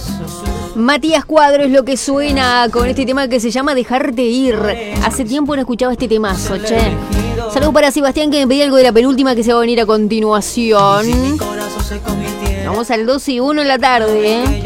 Matías Cuadro es lo que suena con este tema que se llama Dejarte Ir. Hace tiempo no escuchaba este temazo, che. Saludos para Sebastián, que me pedía algo de la penúltima que se va a venir a continuación. Vamos al 2:01 en la tarde,